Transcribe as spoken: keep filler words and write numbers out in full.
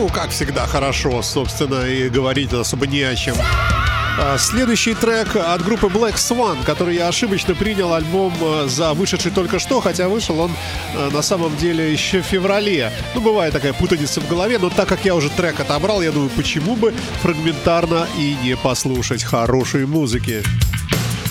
Ну, как всегда, хорошо, собственно, и говорить особо не о чем. Следующий трек от группы Black Swan, который я ошибочно принял альбом за вышедший только что, хотя вышел он на самом деле еще в феврале. Ну, бывает такая путаница в голове, но так как я уже трек отобрал, я думаю, почему бы фрагментарно и не послушать хорошей музыки.